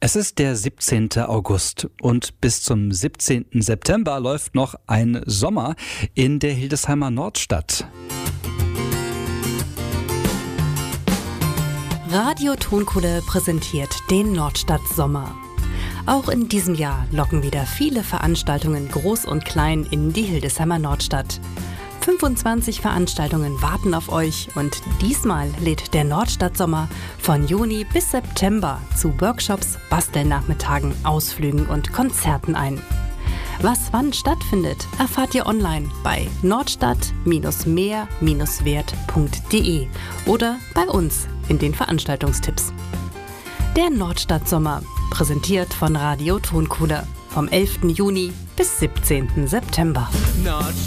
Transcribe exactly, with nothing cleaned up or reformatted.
Es ist der siebzehnte August und bis zum siebzehnten September läuft noch ein Sommer in der Hildesheimer Nordstadt. Radio Tonkuhle präsentiert den Nordstadt-Sommer. Auch in diesem Jahr locken wieder viele Veranstaltungen groß und klein in die Hildesheimer Nordstadt. fünfundzwanzig Veranstaltungen warten auf euch und diesmal lädt der Nordstadt-Sommer von Juni bis September zu Workshops, Bastelnachmittagen, Ausflügen und Konzerten ein. Was wann stattfindet, erfahrt ihr online bei nordstadt mehr wert punkt de oder bei uns in den Veranstaltungstipps. Der Nordstadt-Sommer, präsentiert von Radio Tonkuhle, vom elften Juni bis siebzehnten September.